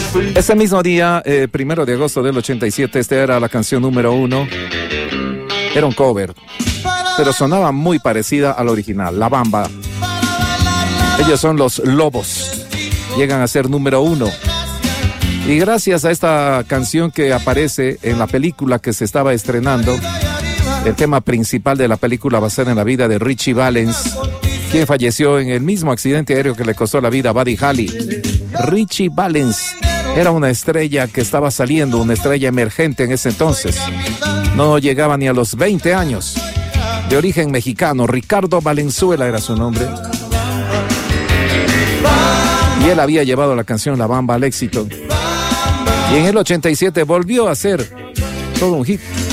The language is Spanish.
Ese mismo día, 1 de agosto del 87, esta era la canción número 1. Era un cover, pero sonaba muy parecida al original, La Bamba. Ellos son Los Lobos, llegan a ser número 1. Y gracias a esta canción que aparece en la película que se estaba estrenando, el tema principal de la película basada en la vida de Richie Valens, quien falleció en el mismo accidente aéreo que le costó la vida a Buddy Holly. Richie Valens era una estrella que estaba saliendo, una estrella emergente en ese entonces. No llegaba ni a los 20 años. De origen mexicano, Ricardo Valenzuela era su nombre. Y él había llevado la canción La Bamba al éxito. Y en el 87 volvió a ser todo un hit.